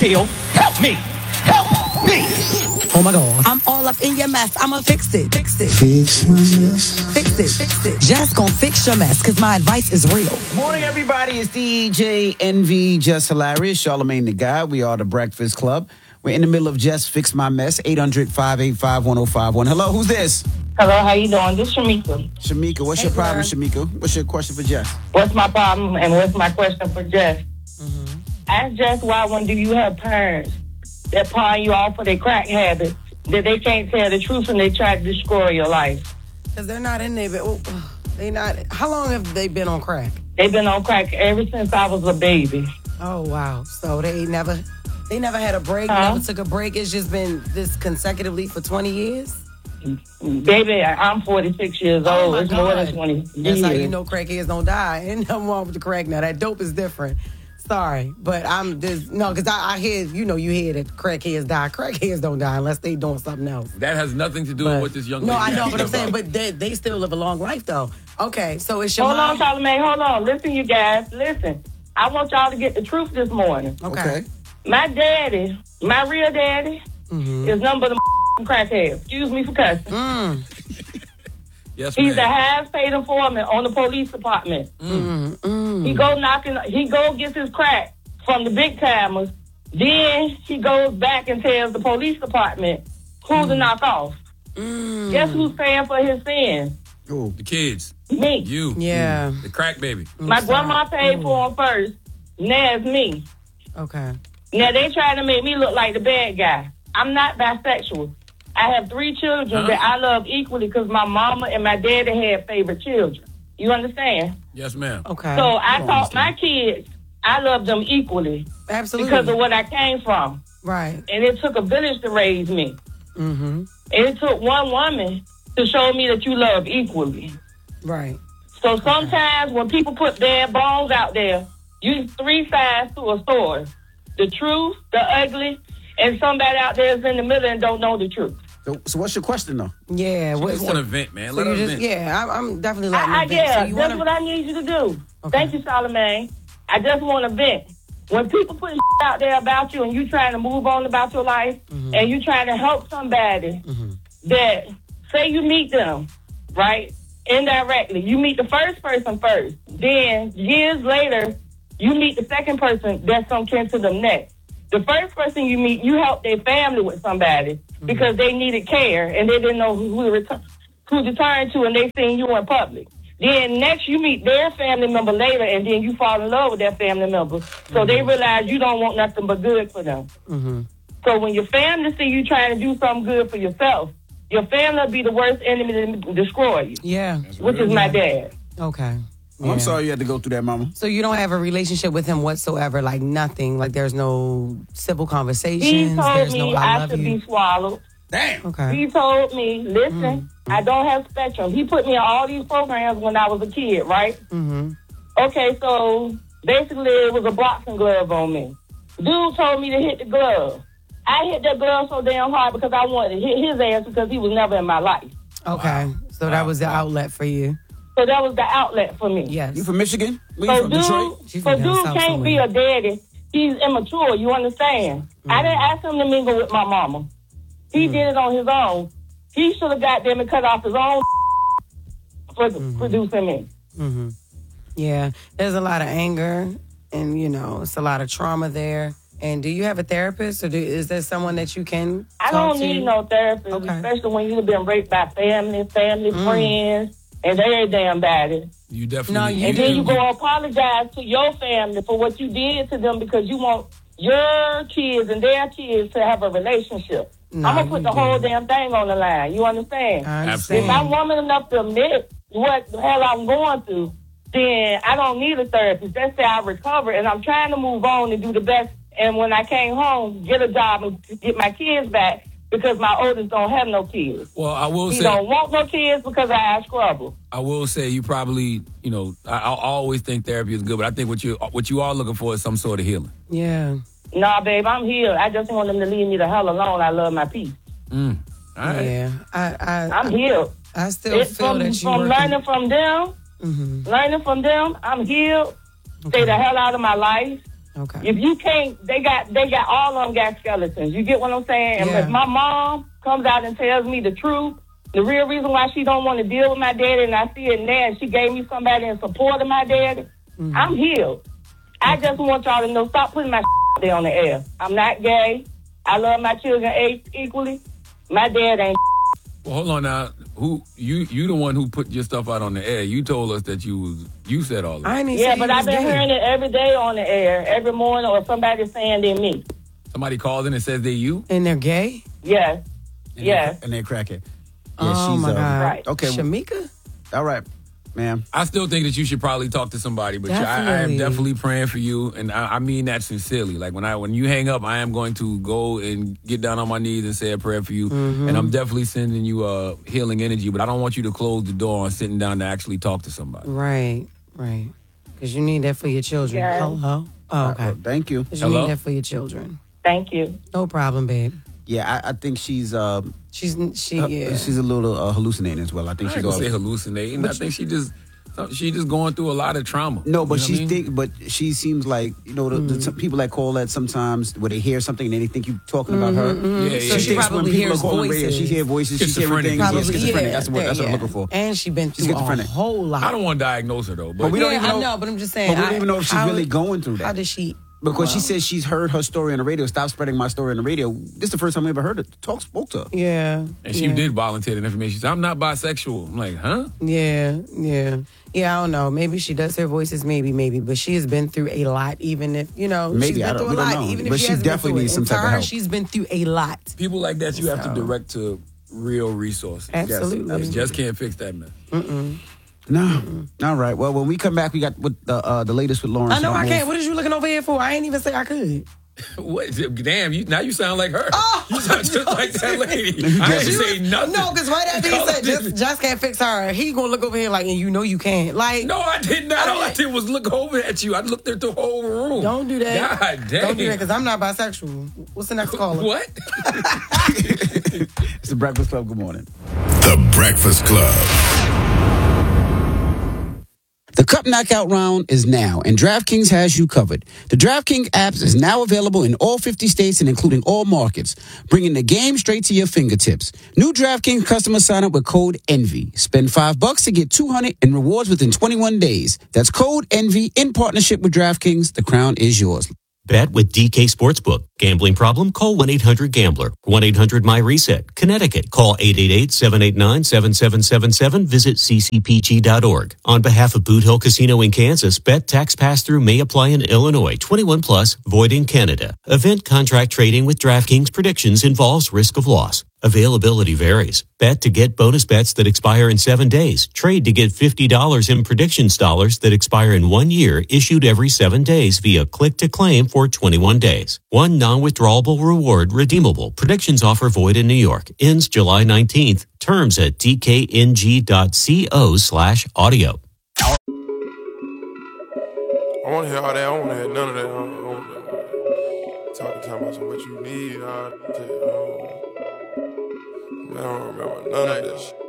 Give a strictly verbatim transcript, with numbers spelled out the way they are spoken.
pill. Help me. Help me. Oh my God. I'm all up in your mess. I'ma fix it. Fix it. Fix my mess. Fix it. Fix it. Just gonna fix your mess, cause my advice is real. Morning, everybody. It's D J N V, Just Hilarious, Charlamagne the Guy. We are the Breakfast Club. We're in the middle of Just Fix My Mess. eight hundred, five eight five, one oh five one. Hello, who's this? Hello, how you doing? This is Shamika. Shamika, what's Hey, your problem, girl. Shamika? What's your question for Jess? What's my problem and what's my question for Jess? Mm-hmm. Ask Jess why when do you have parents that pawn you off for their crack habits, that they can't tell the truth and they try to destroy your life? Cause they're not in there. But, oh, they not. How long have they been on crack? They've been on crack ever since I was a baby. Oh wow. So they never, they never had a break. Huh? Never took a break. It's just been this consecutively for twenty years. Baby, I'm forty-six years Oh, old. my It's more God. than twenty That's years. how you know crackheads don't die. Ain't nothing wrong with the crack now. That dope is different. Sorry, but I'm this no, because I, I hear you know you hear that crackheads die. Crackheads don't die unless they doing something else. That has nothing to do But- with what this young no, lady I know, has but to I'm saying, about. but they, they still live a long life though. Okay, so it's your Hold on, mom. Charlamagne. Hold on. Listen, you guys. Listen. I want y'all to get the truth this morning. Okay. My daddy, my real daddy, Mm-hmm. is none but a crackhead. Excuse me for cussing. Mm. Yes, He's the ma'am. highest paid informant on the police department. Mm. Mm. He go knocking. He go gets his crack from the big timers. Then he goes back and tells the police department who Mm. to knock off. Mm. Guess who's paying for his sins? Oh, The kids. Me. You. Yeah. The crack baby. My sorry. grandma paid for him first. Now it's me. Okay. Now they trying to make me look like the bad guy. I'm not bisexual. I have three children Huh? that I love equally because my mama and my daddy had favorite children. You understand? Yes, ma'am. Okay. So I taught my kids I love them equally Absolutely. because of what I came from. Right. And it took a village to raise me. Mm-hmm. And it took one woman to show me that you love equally. Right. So sometimes when people put bad bones out there, you three sides to a story. The truth, the ugly, and somebody out there is in the middle and don't know the truth. so, so what's your question, though? Yeah. She What, just want to vent, man. so Let you her just, vent. yeah, I'm, I'm definitely letting I, I, them vent. yeah, So you that's wanna, what I need you to do. Okay. Thank you, Charlamagne. I just want to vent. When people put out there about you and you trying to move on about your life Mm-hmm. and you trying to help somebody that, say you meet them, right, indirectly. You meet the first person first. Then years later, you meet the second person that's some kin to them next. The first person you meet, you help their family with somebody because they needed care and they didn't know who to, return, who to turn to and they seen you in public. Then next you meet their family member later and then you fall in love with their family member. So they realize you don't want nothing but good for them. Mm-hmm. So when your family see you trying to do something good for yourself, your family will be the worst enemy to destroy you, Yeah. which is my dad. Okay. Oh, I'm sorry you had to go through that, mama. So you don't have a relationship with him whatsoever, like nothing, like there's no civil conversations. He told there's me no I I love should you. be swallowed. Damn. Okay. He told me, listen, I don't have spectrum. He put me on all these programs when I was a kid, right? Mm-hmm. Okay, so basically it was a boxing glove on me. Dude told me to hit the glove. I hit that glove so damn hard because I wanted to hit his ass because he was never in my life. Okay. So that was the outlet for you. So that was the outlet for me. Yes. You from Michigan? Where So you from, Detroit? dude, She's so from down dude south can't be somewhere. a daddy. He's immature. You understand? I didn't ask him to mingle with my mama. He did it on his own. He should have got them and cut off his own for producing me. Mm-hmm. Yeah. There's a lot of anger and, you know, it's a lot of trauma there. And do you have a therapist or do, is there someone that you can I talk don't to? need no therapist, Okay. especially when you've been raped by family, family, friends, and every damn body. You definitely. No, you And then you go apologize to your family for what you did to them because you want your kids and their kids to have a relationship. No, I'm going to put you the whole didn't. damn thing on the line. You understand? I Absolutely. If I'm understand. woman enough to admit what the hell I'm going through, then I don't need a therapist. Let's say I recover and I'm trying to move on and do the best. And when I came home, get a job and get my kids back because my oldest don't have no kids. Well, I will He say. don't want no kids because I asked Scrubble. I will say you probably, you know, I, I always think therapy is good, but I think what you what you are looking for is some sort of healing. Yeah. Nah, babe, I'm here. I just want them to leave me the hell alone. I love my peace. Mm. All right. Yeah. I I, I'm here. I still It's feel from, that you from working- learning from them, Mhm. learning from them, I'm healed. Stay the hell out of my life. Okay. If you can't, they got they got all of them got skeletons. You get what I'm saying? And Yeah. if my mom comes out and tells me the truth, the real reason why she don't want to deal with my daddy, and I see it now, and she gave me somebody in support of my daddy, mm-hmm. I'm healed. I just want y'all to know, stop putting my there on the air. I'm not gay. I love my children equally. My dad ain't. Well, hold on now. Who you? You the one who put your stuff out on the air? You told us that you was. You said all that. I didn't Yeah, say but he I've was been gay. hearing it every day on the air, every morning, or somebody saying they're me. Somebody calls in and says they you. And they're gay? Yes. And Yes. They're, and they're cracking. Yeah, Oh, she's, my uh, God. Right. Okay. Shamika? All right, ma'am. I still think that you should probably talk to somebody, but I, I am Definitely. definitely praying for you, and I, I mean that sincerely. Like when I when you hang up, I am going to go and get down on my knees and say a prayer for you, Mm-hmm. and I'm definitely sending you uh, healing energy. But I don't want you to close the door on sitting down to actually talk to somebody. Right, right. Because you need that for your children. Yeah. Hello? Oh, okay. Uh, thank you. 'Cause you Hello? need that for your children. Thank you. No problem, babe. Yeah, I, I think she's uh, She's, she, uh, yeah. she's a little uh, hallucinating as well. I think I she's ain't gonna all say hallucinating. I think she just she just going through a lot of trauma. No, but You know she what I mean? think, but she seems like you know the, the some people that call that sometimes where they hear something and they think you talking about her. Yeah, yeah. So she thinks probably when people hears are calling radio, voices. she hear voices, she hear Schizophrenic. everything. Yeah, Probably, schizophrenic. yeah. That's what that's what I'm yeah. looking for. And she's been She's through a schizophrenic. whole lot. I don't want to diagnose her though, but, But we don't yeah, even I know- know, but I'm just saying. But we don't I- even know if she's how- really going through that. How does she? Because she says she's heard her story on the radio. Stop spreading my story on the radio. This is the first time I ever heard it. Talk spoke to her. Yeah. and she yeah. did volunteer that information. She said, "I'm not bisexual." I'm like, huh? Yeah, yeah. Yeah, I don't know. Maybe she does hear voices, maybe, maybe. But she has been through a lot, even if, you know, Maybe, she's I been don't- through a we don't lot, know. even if But she, she hasn't definitely been through needs it. some And to type of her, help. she's been through a lot. People like that you have to So- direct to real resources. Absolutely. You just can't fix that mess. No. All right. Well, when we come back, we got with the uh, the latest with Lawrence. I know I Moore. can't. What is you looking over here for? I ain't even say I could. What? Damn, you now you sound like her. Oh, you sound just no. like that lady. I ain't say nothing. No, because right after he said just, just can't fix her, he gonna look over here like, and you know you can't. Like, No, I did not. All I I- did was look over at you. I looked at the whole room. don't do that. God damn. Don't do that because I'm not bisexual. What's the next caller? What? It's the Breakfast Club. Good morning. The Breakfast Club. The Cup Knockout round is now, and DraftKings has you covered. The DraftKings app is now available in all fifty states and including all markets, bringing the game straight to your fingertips. New DraftKings customers sign up with code ENVY. Spend five bucks to get two hundred in rewards within twenty-one days. That's code ENVY in partnership with DraftKings. The crown is yours. Bet with D K Sportsbook. Gambling problem? Call one eight hundred gambler. one eight hundred my reset. Connecticut. Call eight eight eight, seven eight nine, seven seven seven seven. Visit c c p g dot org. On behalf of Boot Hill Casino in Kansas, bet tax pass-through may apply in Illinois. twenty-one plus, void in Canada. Event contract trading with DraftKings predictions involves risk of loss. Availability varies. Bet to get bonus bets that expire in seven days. Trade to get fifty dollars in predictions dollars that expire in one year, issued every seven days via click to claim for twenty-one days. One non-withdrawable reward redeemable. Predictions offer void in New York. Ends July nineteenth. Terms at d k n g dot co slash audio. I want to hear all that. I don't want to hear none of that. I don't want that. Talking, talking about what you need. All that. I don't remember none of this.